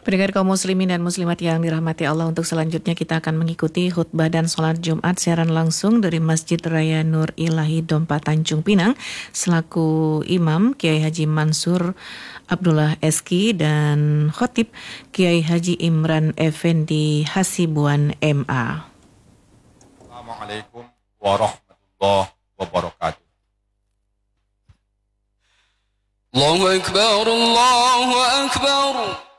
Pendengar kaum muslimin dan muslimat yang dirahmati Allah, untuk selanjutnya kita akan mengikuti khutbah dan sholat Jumat siaran langsung dari Masjid Raya Nur Ilahi Dompa Tanjung Pinang. Selaku imam Kiai Haji Mansur Abdullah Eski dan khotib Kiai Haji Imran Effendi Hasibuan MA. Assalamualaikum warahmatullahi wabarakatuh. Allahu Akbar, Allahu Akbar.